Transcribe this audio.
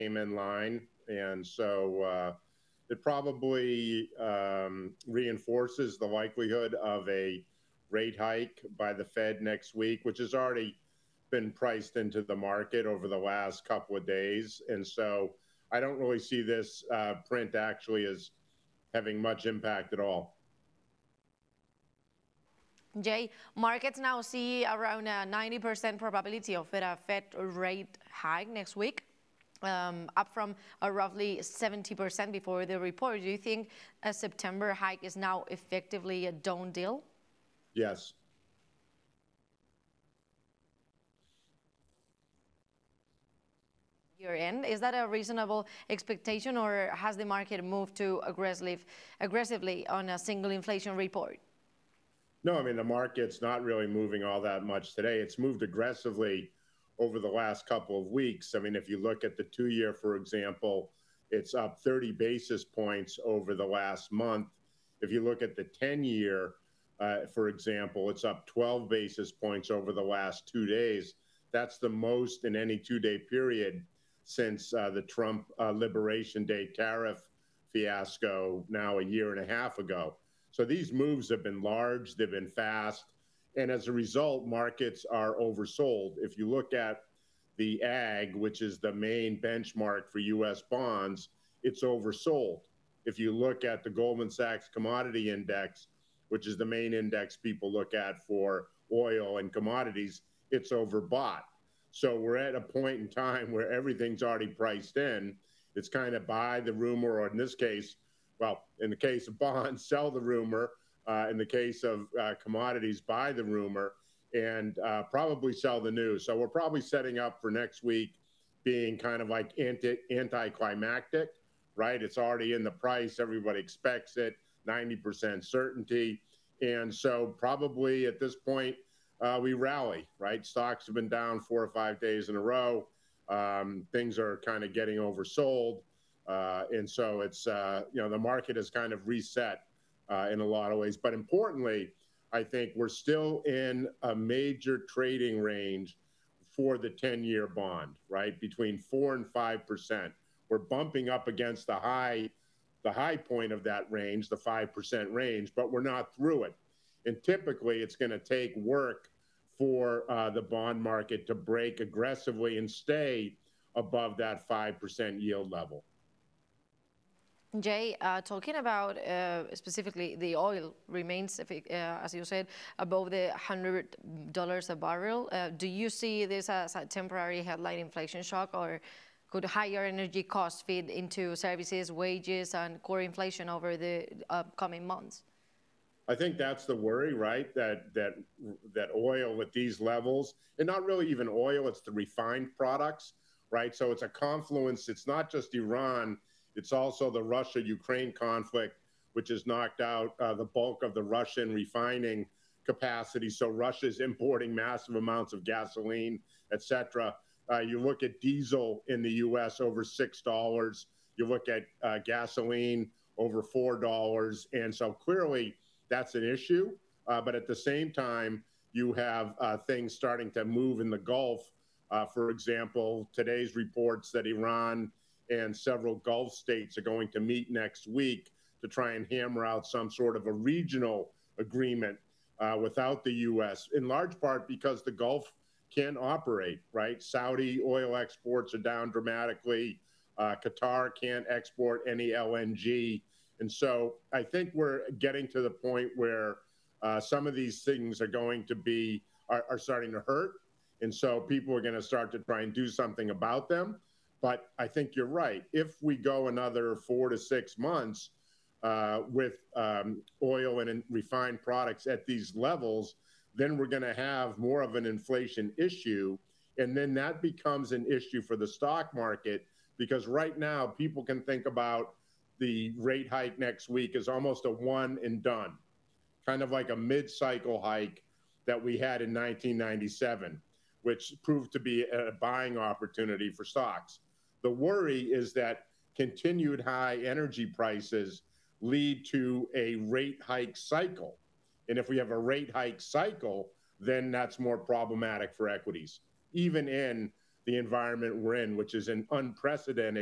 came in line. And so it probably reinforces the likelihood of a rate hike by the Fed next week, which has already been priced into the market over the last couple of days. And so I don't really see this print actually as having much impact at all. Jay, markets now see around a 90% probability of a Fed rate hike next week, up from a roughly 70% before the report. Do you think a September hike is now effectively a done deal? Yes. Year-end, is that a reasonable expectation, or has the market moved too aggressively on a single inflation report? No, I mean, the market's not really moving all that much today. It's moved aggressively over the last couple of weeks. I mean, if you look at the 2-year, for example, it's up 30 basis points over the last month. If you look at the 10-year, for example, it's up 12 basis points over the last 2 days. That's the most in any 2-day period since the Trump Liberation Day tariff fiasco now a year and a half ago. So these moves have been large, they've been fast, and as a result, markets are oversold. If you look at the AG, which is the main benchmark for U.S. bonds, it's oversold. If you look at the Goldman Sachs Commodity Index, which is the main index people look at for oil and commodities, it's overbought. So we're at a point in time where everything's already priced in. It's kind of buy the rumor, or in this case, well, in the case of bonds, sell the rumor. In the case of commodities, buy the rumor, and probably sell the news. So we're probably setting up for next week being kind of like anticlimactic, right? It's already in the price. Everybody expects it, 90% certainty. And so probably at this point, we rally, right? Stocks have been down 4 or 5 days in a row. Things are kind of getting oversold. And so it's, the market has kind of reset in a lot of ways. But importantly, I think we're still in a major trading range for the 10-year bond, right? Between 4 and 5%. We're bumping up against the high point of that range, the 5% range, but we're not through it. And typically it's going to take work for the bond market to break aggressively and stay above that 5% yield level. Jay, talking about specifically the oil remains, as you said, above the $100 a barrel. Do you see this as a temporary headline inflation shock, or could higher energy costs feed into services, wages, and core inflation over the upcoming months? I think that's the worry, right? That oil at these levels, and not really even oil, it's the refined products, right? So it's a confluence. It's not just Iran. It's also the Russia-Ukraine conflict, which has knocked out the bulk of the Russian refining capacity. So Russia's importing massive amounts of gasoline, et cetera. You look at diesel in the U.S. over $6. You look at gasoline over $4. And so clearly that's an issue. But at the same time, you have things starting to move in the Gulf. For example, today's reports that Iran and several Gulf states are going to meet next week to try and hammer out some sort of a regional agreement without the U.S., in large part because the Gulf can't operate, right? Saudi oil exports are down dramatically. Qatar can't export any LNG. And so I think we're getting to the point where some of these things are going to are starting to hurt. And so people are going to start to try and do something about them. But I think you're right. If we go another 4 to 6 months with oil and refined products at these levels, then we're going to have more of an inflation issue. And then that becomes an issue for the stock market, because right now people can think about the rate hike next week as almost a one and done, kind of like a mid-cycle hike that we had in 1997, which proved to be a buying opportunity for stocks. The worry is that continued high energy prices lead to a rate hike cycle. And if we have a rate hike cycle, then that's more problematic for equities, even in the environment we're in, which is an unprecedented